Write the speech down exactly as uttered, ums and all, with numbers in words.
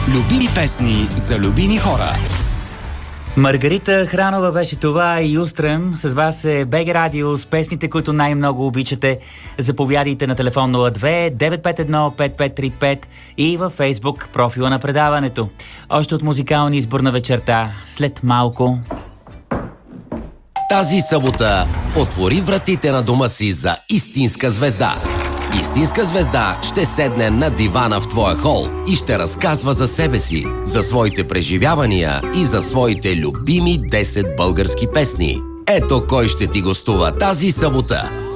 Любими песни за любими хора. Маргарита Хранова беше това и устрем. С вас е БГ Радио с песните, които най-много обичате. Заповядайте на телефон нула две девет пет едно пет пет три пет и във Фейсбук профила на предаването. Още от музикални избор на вечерта след малко. Тази събота отвори вратите на дома си за истинска звезда. Истинска звезда ще седне на дивана в твоя хол и ще разказва за себе си, за своите преживявания и за своите любими десет български песни. Ето кой ще ти гостува тази събота.